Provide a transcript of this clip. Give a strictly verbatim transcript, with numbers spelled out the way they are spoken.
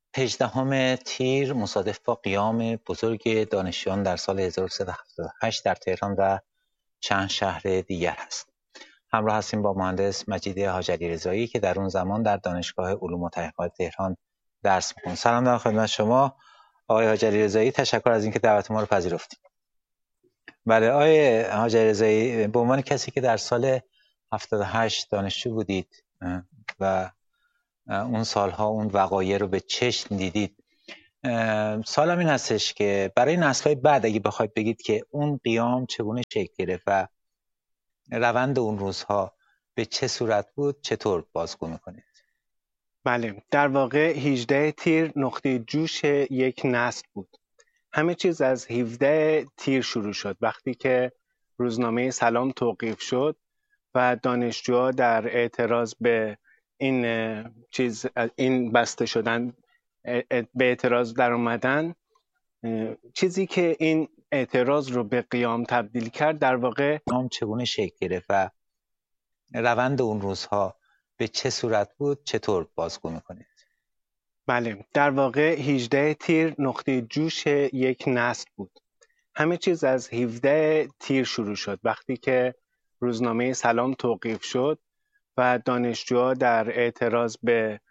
هجدهم تیر مصادف با قیام بزرگ دانشجویان در سال هزار و سیصد و هفتاد و هشت در تهران و چند شهر دیگر هست. همراه هستیم با مهندس مجید حاجی رضایی که در اون زمان در دانشگاه علوم و تحقیقات تهران درس می‌خوند. سلام دارم خدمت شما آقای حاجی رضایی، تشکر از اینکه دعوت ما رو پذیرفتید. بله آقای حاجی رضایی، به عنوان کسی که در سال هفتاد و هشت دانشجو بودید و اون سالها اون وقایع رو به چشم دیدید، سوالم این هستش که برای نسل‌های بعد اگه بخواید بگید که اون قیام چگونه شکل گرفت و روند اون روزها به چه صورت بود، چطور بازگو می‌کنید؟ بله، در واقع هجده تیر نقطه جوش یک نسل بود. همه چیز از هفده تیر شروع شد وقتی که روزنامه سلام توقیف شد و دانشجوها در اعتراض به این چیز این بسته شدن به اعتراض در اومدن. چیزی که این اعتراض رو به قیام تبدیل کرد در واقع قیام چگونه شکل گرفت و روند اون روزها به چه صورت بود، چطور بازگو می‌کنید؟ بله، در واقع هجده تیر نقطه جوش یک نسل بود. همه چیز از هفده تیر شروع شد وقتی که روزنامه سلام توقیف شد و دانشجوها در اعتراض به